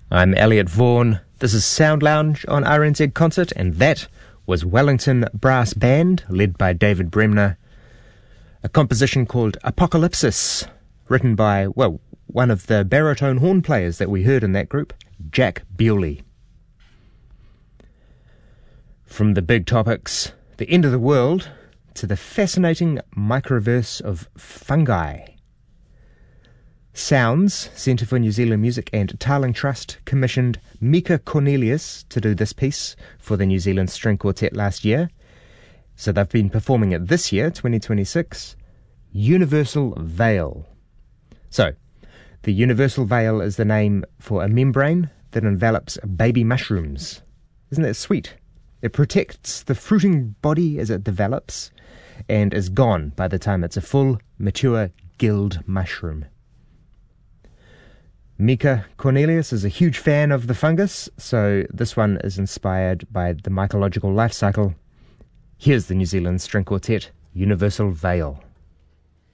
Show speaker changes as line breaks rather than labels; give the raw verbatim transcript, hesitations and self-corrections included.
I'm Elliot Vaughan. This is Sound Lounge on R N Z Concert, and that was Wellington Brass Band, led by David Bremner. A composition called Apocalypsis, written by, well, one of the baritone horn players that we heard in that group, Jack Bewley. From the big topics, the end of the world, to the fascinating microverse of fungi. Sounds, Centre for New Zealand Music and Tarling Trust commissioned Mika Cornelius to do this piece for the New Zealand String Quartet last year. So they've been performing it this year, twenty twenty-six, Universal Veil. So, the universal veil is the name for a membrane that envelops baby mushrooms. Isn't that sweet? It protects the fruiting body as it develops and is gone by the time it's a full, mature, gilled mushroom. Mika Cornelius is a huge fan of the fungus, so this one is inspired by the mycological life cycle. Here's the New Zealand String Quartet, Universal Veil.